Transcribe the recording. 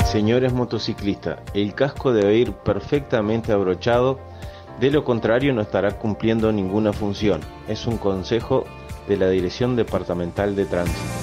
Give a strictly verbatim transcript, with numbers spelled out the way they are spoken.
Señores motociclistas, el casco debe ir perfectamente abrochado, de lo contrario no estará cumpliendo ninguna función. Es un consejo de la Dirección Departamental de Tránsito.